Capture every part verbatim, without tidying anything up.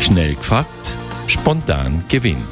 Schnell gefragt, spontan gewinnt.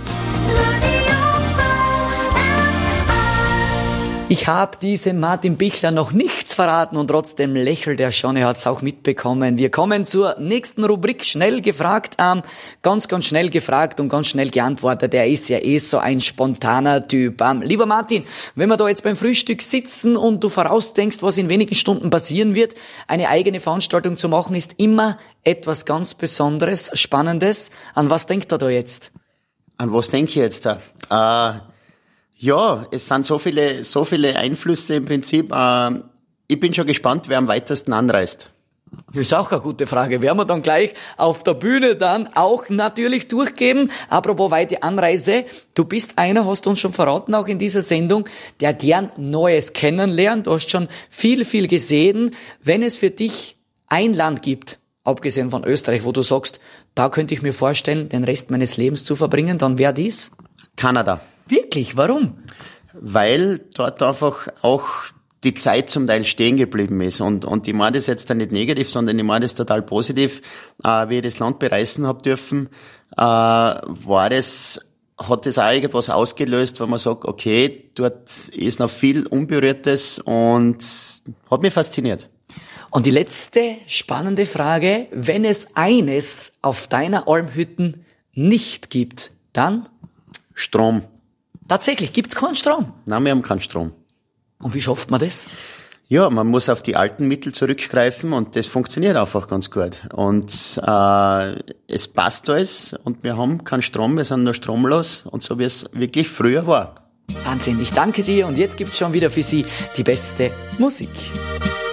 Ich habe diesem Martin Bichler noch nichts verraten und trotzdem lächelt er schon, er hat es auch mitbekommen. Wir kommen zur nächsten Rubrik, schnell gefragt, ähm, ganz, ganz schnell gefragt und ganz schnell geantwortet. Er ist ja eh so ein spontaner Typ. Ähm, lieber Martin, wenn wir da jetzt beim Frühstück sitzen und du vorausdenkst, was in wenigen Stunden passieren wird, eine eigene Veranstaltung zu machen, ist immer etwas ganz Besonderes, Spannendes. An was denkt er da jetzt? An was denke ich jetzt da? Äh, Ja, es sind so viele, so viele Einflüsse im Prinzip. Äh, ich bin schon gespannt, wer am weitesten anreist. Das ist auch eine gute Frage. Werden wir dann gleich auf der Bühne dann auch natürlich durchgeben. Apropos weite Anreise. Du bist einer, hast du uns schon verraten, auch in dieser Sendung, der gern Neues kennenlernt. Du hast schon viel, viel gesehen. Wenn es für dich ein Land gibt, abgesehen von Österreich, wo du sagst, da könnte ich mir vorstellen, den Rest meines Lebens zu verbringen, dann wäre dies? Kanada. Wirklich? Warum? Weil dort einfach auch die Zeit zum Teil stehen geblieben ist. Und, und ich meine das jetzt dann nicht negativ, sondern ich meine das total positiv. Äh, wie ich das Land bereisen habe dürfen, äh, war das, hat das auch irgendwas ausgelöst, wo man sagt, okay, dort ist noch viel Unberührtes und hat mich fasziniert. Und die letzte spannende Frage, wenn es eines auf deiner Almhütten nicht gibt, dann? Strom. Tatsächlich, gibt's keinen Strom? Nein, wir haben keinen Strom. Und wie schafft man das? Ja, man muss auf die alten Mittel zurückgreifen und das funktioniert einfach ganz gut. Und äh, es passt alles und wir haben keinen Strom, wir sind nur stromlos und so wie es wirklich früher war. Wahnsinn, ich danke dir und jetzt gibt's schon wieder für Sie die beste Musik.